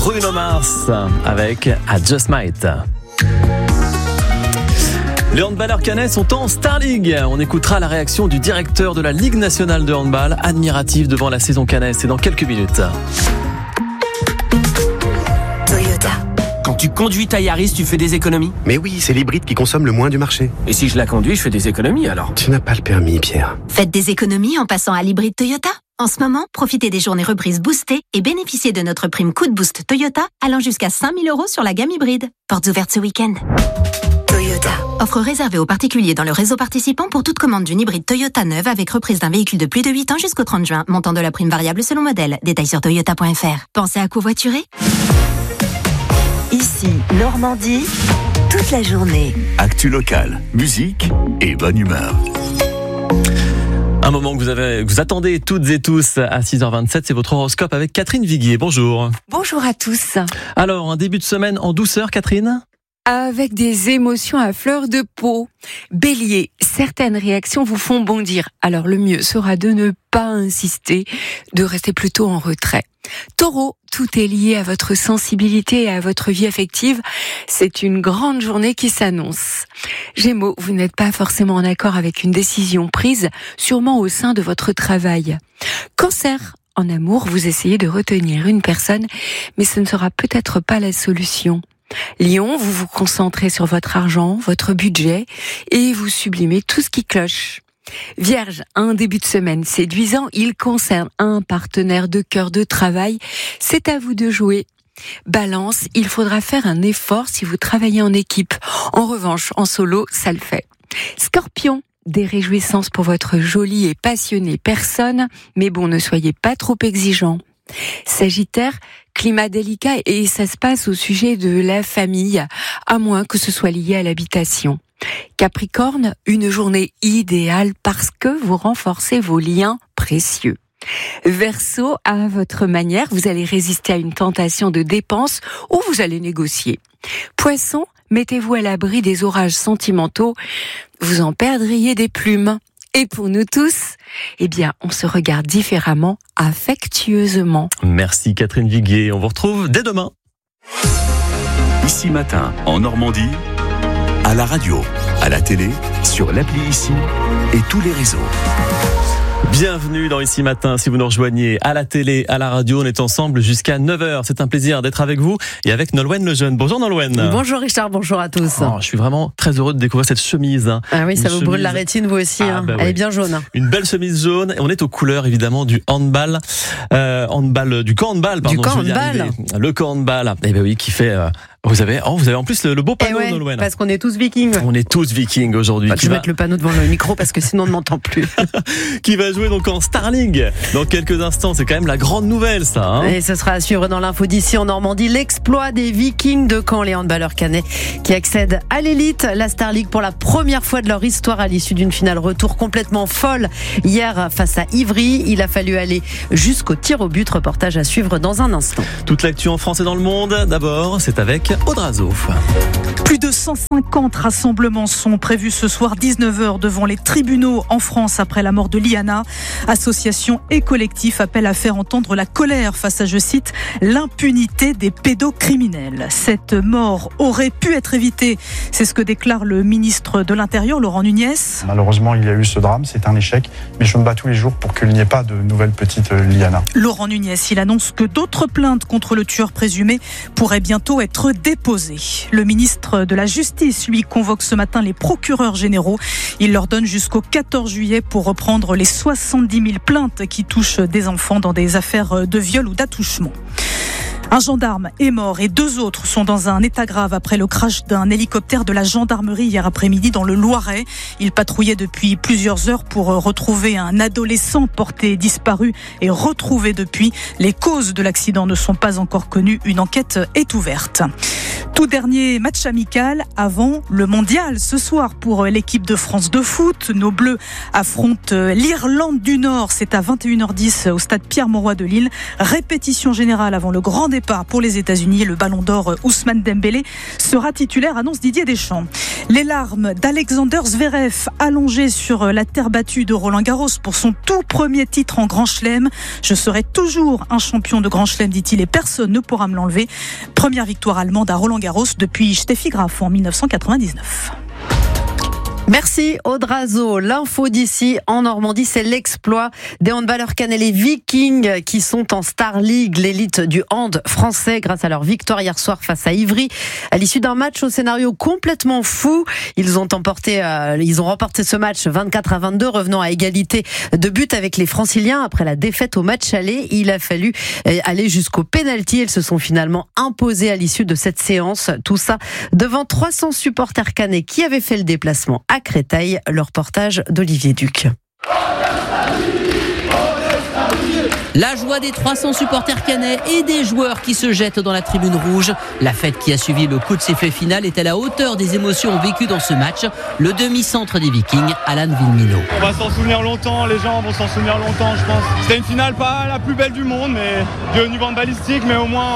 Bruno Mars avec I Just Might. Les handballeurs caennais sont en Star League. On écoutera la réaction du directeur de la Ligue nationale de handball, admiratif devant la saison caennaise. C'est dans quelques minutes. Toyota. Quand tu conduis ta Yaris, tu fais des économies ? Mais oui, c'est l'hybride qui consomme le moins du marché. Et si je la conduis, je fais des économies alors ? Tu n'as pas le permis, Pierre. Faites des économies en passant à l'hybride Toyota. En ce moment, profitez des journées reprises boostées et bénéficiez de notre prime Coup de Boost Toyota allant jusqu'à 5 000 € sur la gamme hybride. Portes ouvertes ce week-end. Toyota. Offre réservée aux particuliers dans le réseau participant pour toute commande d'une hybride Toyota neuve avec reprise d'un véhicule de plus de 8 ans jusqu'au 30 juin. Montant de la prime variable selon modèle. Détails sur toyota.fr. Pensez à covoiturer ? Ici, Normandie, toute la journée. Actu locale, musique et bonne humeur. Un moment que vous attendez toutes et tous à 6h27, c'est votre horoscope avec Catherine Viguier. Bonjour. Bonjour à tous. Alors, un début de semaine en douceur, Catherine ? Avec des émotions à fleur de peau. Bélier, certaines réactions vous font bondir. Alors le mieux sera de ne pas insister, de rester plutôt en retrait. Taureau, tout est lié à votre sensibilité et à votre vie affective. C'est une grande journée qui s'annonce. Gémeaux, vous n'êtes pas forcément en accord avec une décision prise, sûrement au sein de votre travail. Cancer, en amour, vous essayez de retenir une personne, mais ce ne sera peut-être pas la solution. Lion, vous vous concentrez sur votre argent, votre budget, et vous sublimez tout ce qui cloche. Vierge, un début de semaine séduisant, il concerne un partenaire de cœur de travail, c'est à vous de jouer. Balance, il faudra faire un effort si vous travaillez en équipe. En revanche, en solo, ça le fait. Scorpion, des réjouissances pour votre jolie et passionnée personne, mais bon, ne soyez pas trop exigeant. Sagittaire, climat délicat et ça se passe au sujet de la famille, à moins que ce soit lié à l'habitation. Capricorne, une journée idéale parce que vous renforcez vos liens précieux. Verseau, à votre manière, vous allez résister à une tentation de dépense ou vous allez négocier. Poisson, mettez-vous à l'abri des orages sentimentaux, vous en perdriez des plumes. Et pour nous tous, eh bien, on se regarde différemment, affectueusement. Merci Catherine Viguier, on vous retrouve dès demain. Ici Matin, en Normandie, à la radio, à la télé, sur l'appli Ici et tous les réseaux. Bienvenue dans Ici Matin, si vous nous rejoignez à la télé, à la radio, on est ensemble jusqu'à 9h. C'est un plaisir d'être avec vous et avec Nolwenn Lejeune. Bonjour Nolwenn. Bonjour Richard, bonjour à tous. Oh, je suis vraiment très heureux de découvrir cette chemise. Ah oui, ça vous brûle la rétine vous aussi. Bah elle est bien jaune. Une belle chemise jaune et on est aux couleurs évidemment du handball. Du camp handball, pardon. Du camp handball. Le camp handball. Eh ben oui, qui fait... Vous avez en plus le beau panneau, Nolwenn. Parce qu'on est tous vikings. On est tous vikings aujourd'hui. Je vais mettre le panneau devant le micro parce que sinon on ne m'entend plus. Qui va jouer donc en Star League dans quelques instants. C'est quand même la grande nouvelle, ça. Hein, et ce sera à suivre dans l'info d'ici en Normandie. L'exploit des vikings de Caen, les handballeurs caennais qui accèdent à l'élite. La Star League pour la première fois de leur histoire à l'issue d'une finale retour complètement folle hier face à Ivry. Il a fallu aller jusqu'au tir au but. Reportage à suivre dans un instant. Toute l'actu en France et dans le monde. D'abord, c'est avec Audrazo. Plus de 150 rassemblements sont prévus ce soir 19h devant les tribunaux en France après la mort de Liana. Associations et collectifs appellent à faire entendre la colère face à, je cite, l'impunité des pédocriminels. Cette mort aurait pu être évitée. C'est ce que déclare le ministre de l'Intérieur, Laurent Nunez. Malheureusement, il y a eu ce drame, c'est un échec, mais je me bats tous les jours pour qu'il n'y ait pas de nouvelle petite Liana. Laurent Nunez, il annonce que d'autres plaintes contre le tueur présumé pourraient bientôt être déposées. Le ministre de la Justice, lui, convoque ce matin les procureurs généraux. Il leur donne jusqu'au 14 juillet pour reprendre les 70 000 plaintes qui touchent des enfants dans des affaires de viol ou d'attouchement. Un gendarme est mort et 2 autres sont dans un état grave après le crash d'un hélicoptère de la gendarmerie hier après-midi dans le Loiret. Il patrouillait depuis plusieurs heures pour retrouver un adolescent porté disparu et retrouvé depuis. Les causes de l'accident ne sont pas encore connues. Une enquête est ouverte. Tout dernier match amical avant le mondial ce soir pour l'équipe de France de foot. Nos Bleus affrontent l'Irlande du Nord. C'est à 21h10 au stade Pierre-Mauroy de Lille. Répétition générale avant le grand départ départ pour les États-Unis. Le ballon d'or Ousmane Dembélé sera titulaire, annonce Didier Deschamps. Les larmes d'Alexander Zverev, allongé sur la terre battue de Roland-Garros pour son tout premier titre en Grand Chelem. Je serai toujours un champion de Grand Chelem, dit-il, et personne ne pourra me l'enlever. Première victoire allemande à Roland-Garros depuis Steffi Graf en 1999. Merci Audrazo. L'info d'ici en Normandie, c'est l'exploit des handballeurs cannelais Vikings qui sont en Star League, l'élite du hand français, grâce à leur victoire hier soir face à Ivry. À l'issue d'un match au scénario complètement fou, ils ont remporté ce match 24-22, revenant à égalité de but avec les Franciliens. Après la défaite au match aller, il a fallu aller jusqu'au pénalty. Ils se sont finalement imposés à l'issue de cette séance. Tout ça devant 300 supporters cannais qui avaient fait le déplacement à Créteil. Le reportage d'Olivier Duc. La joie des 300 supporters cannais et des joueurs qui se jettent dans la tribune rouge. La fête qui a suivi le coup de sifflet final est à la hauteur des émotions vécues dans ce match. Le demi-centre des Vikings, Alan Villemino. On va s'en souvenir longtemps, les gens vont s'en souvenir longtemps, je pense. C'était une finale pas la plus belle du monde, mais du haut niveau balistique, mais au moins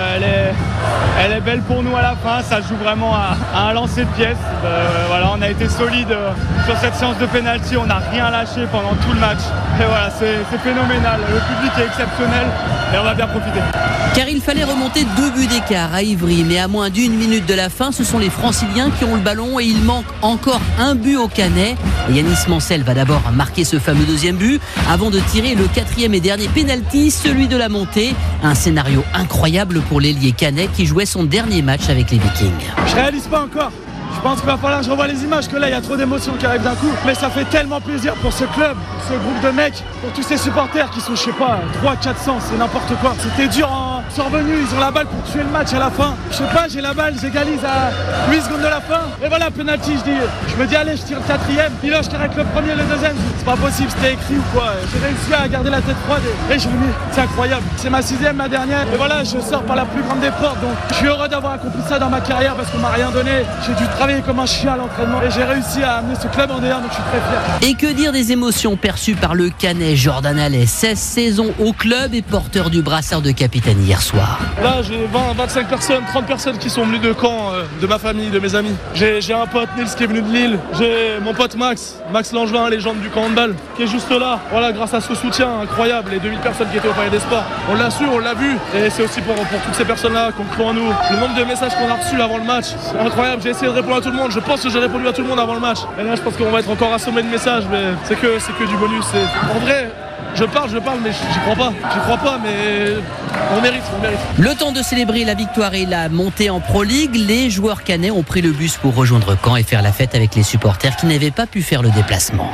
elle est belle pour nous à la fin. Ça joue vraiment à un lancer de pièces. Voilà, on a été solide sur cette séance de pénalty, on n'a rien lâché pendant tout le match. Et voilà, c'est phénoménal. Le public est exceptionnel et on va bien profiter. Car il fallait remonter 2 buts d'écart à Ivry, mais à moins d'1 minute de la fin, ce sont les Franciliens qui ont le ballon et il manque encore un but au Canet. Yanis Mancel va d'abord marquer ce fameux deuxième but avant de tirer le 4e et dernier pénalty, celui de la montée. Un scénario incroyable pour l'ailier Canet qui jouait son dernier match avec les Vikings. Je réalise pas encore. Je pense qu'il va falloir que je revoie les images, que là il y a trop d'émotions qui arrivent d'un coup. Mais ça fait tellement plaisir pour ce club, pour ce groupe de mecs, pour tous ces supporters qui sont, je sais pas, 300-400, c'est n'importe quoi. C'était dur, ils sont revenus, ils ont la balle pour tuer le match à la fin. Je sais pas, j'ai la balle, j'égalise à 8 secondes de la fin. Et voilà, penalty, je me dis allez, je tire le 4e. Puis là, je tire avec le premier et le deuxième. C'est pas possible, c'était écrit ou quoi. J'ai réussi à garder la tête froide et je l'ai mis. C'est incroyable. C'est ma 6e, ma dernière. Et voilà, je sors par la plus grande des portes. Donc je suis heureux d'avoir accompli ça dans ma carrière parce qu'on m'a rien donné. J'ai dû travailler comme un chien à l'entraînement et j'ai réussi à amener ce club en D1, donc je suis très fier. Et que dire des émotions perçues par le Canet Jordan Allais, 16 saisons au club et porteur du brassard de capitaine hier soir. Là j'ai 25 personnes, 30 personnes qui sont venues de Caen, de ma famille, de mes amis. J'ai un pote Nils qui est venu de Lille, j'ai mon pote Max Langevin, légende du camp handball, qui est juste là. Voilà, grâce à ce soutien incroyable, les 2000 personnes qui étaient au Palais des Sports, on l'a su, on l'a vu et c'est aussi pour toutes ces personnes-là qu'on croit en nous. Le nombre de messages qu'on a reçus avant le match, c'est incroyable, j'ai essayé de répondre à tout le monde. Je pense que j'ai répondu à tout le monde avant le match. Et là, je pense qu'on va être encore assommé de messages, mais c'est que du bonus. En vrai, je parle, mais j'y crois pas. J'y crois pas, mais on mérite. Le temps de célébrer la victoire et la montée en Pro League, les joueurs cannais ont pris le bus pour rejoindre Caen et faire la fête avec les supporters qui n'avaient pas pu faire le déplacement.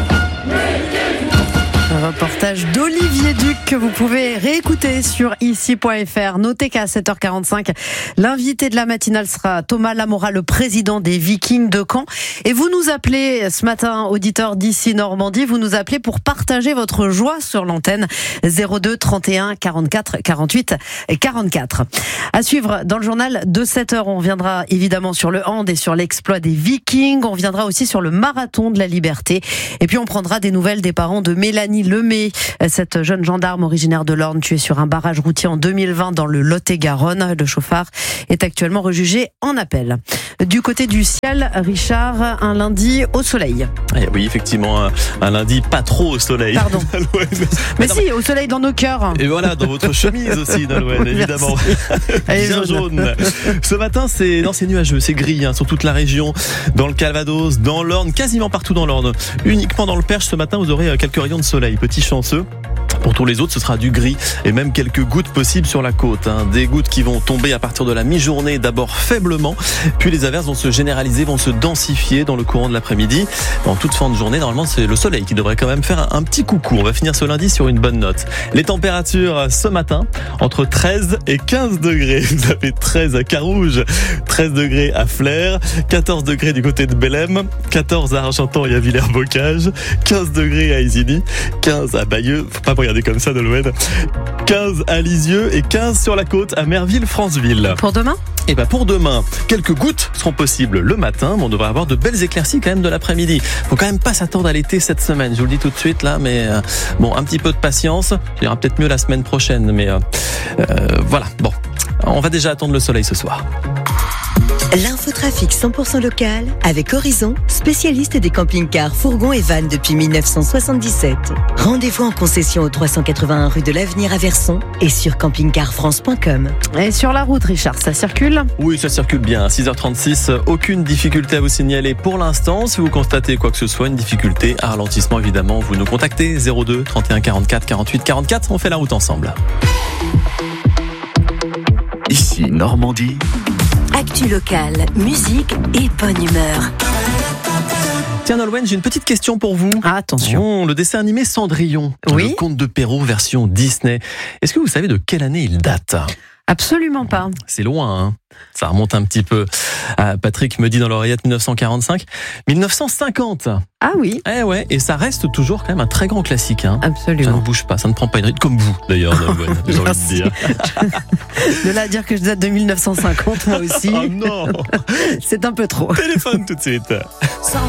Un reportage d'Olivier Duc que vous pouvez réécouter sur ici.fr. Notez qu'à 7h45, l'invité de la matinale sera Thomas Lamora, le président des Vikings de Caen. Et vous nous appelez ce matin, auditeur d'ici Normandie, vous nous appelez pour partager votre joie sur l'antenne 02 31 44 48 44. À suivre dans le journal de 7h, on reviendra évidemment sur le hand et sur l'exploit des Vikings. On reviendra aussi sur le marathon de la liberté. Et puis on prendra des nouvelles des parents de Mélanie Lemay, cette jeune gendarme originaire de l'Orne tuée sur un barrage routier en 2020 dans le Lot-et-Garonne. Le chauffard est actuellement rejugé en appel. Du côté du ciel, Richard, un lundi au soleil. Oui, effectivement, un lundi pas trop au soleil. Pardon. Mais si, au soleil dans nos cœurs. Et voilà, dans votre chemise aussi, Nolwenn, évidemment. Bien jaune. Ce matin, c'est nuageux, c'est gris sur toute la région, dans le Calvados, dans l'Orne, quasiment partout dans l'Orne. Uniquement dans le Perche, ce matin, vous aurez quelques rayons de soleil. Petit chanceux. Pour tous les autres, ce sera du gris et même quelques gouttes possibles sur la côte. Des gouttes qui vont tomber à partir de la mi-journée, d'abord faiblement, puis les averses vont se généraliser, vont se densifier dans le courant de l'après-midi. En toute fin de journée, normalement, c'est le soleil qui devrait quand même faire un petit coucou. On va finir ce lundi sur une bonne note. Les températures ce matin, entre 13 et 15 degrés. Vous avez 13 à Carouge, 13 degrés à Flers, 14 degrés du côté de Bellem, 14 à Argentan et à Villers-Bocage, 15 degrés à Isigny, 15 à Bayeux. Faut pas me regarder comme ça, Nolwenn. 15 à Lisieux et 15 sur la côte à Merville-Franceville. Pour demain ? Et pour demain, quelques gouttes seront possibles le matin, mais on devrait avoir de belles éclaircies quand même de l'après-midi. Faut quand même pas s'attendre à l'été cette semaine, je vous le dis tout de suite là, mais un petit peu de patience. Il ira peut-être mieux la semaine prochaine, mais voilà. Bon, On va déjà attendre le soleil ce soir. L'infotrafic 100% local avec Horizon, spécialiste des camping-cars, fourgons et vannes depuis 1977. Rendez-vous en concession au 381 rue de l'Avenir à Verson et sur campingcarfrance.com. Et sur la route, Richard, ça circule ? Oui, ça circule bien. 6h36, aucune difficulté à vous signaler pour l'instant. Si vous constatez quoi que ce soit, une difficulté, un ralentissement évidemment, vous nous contactez 02 31 44 48 44. On fait la route ensemble. Ici Normandie. Actu locale, musique et bonne humeur. Tiens Nolwenn, j'ai une petite question pour vous. Ah, attention. Le dessin animé Cendrillon, oui, le conte de Perrault version Disney. Est-ce que vous savez de quelle année il date ? Absolument pas. C'est loin, hein. Ça remonte un petit peu. Patrick me dit dans l'oreillette 1945, 1950. Ah oui. Eh ouais, et ça reste toujours quand même un très grand classique. Hein. Absolument. Ça ne bouge pas, ça ne prend pas une ride comme vous d'ailleurs, Nolwenn, j'ai envie de dire. De là à dire que je date de 1950, moi aussi. Oh non. C'est un peu trop. Téléphone tout de suite.